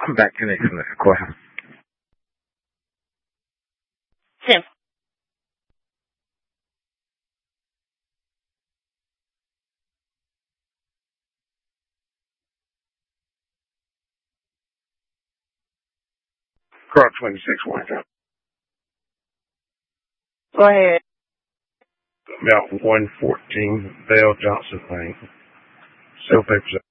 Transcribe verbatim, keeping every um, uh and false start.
Back connection at the courthouse. Tim. Car twenty-six one. Go ahead. About one fourteen Bell Johnson Lane. Cell papers.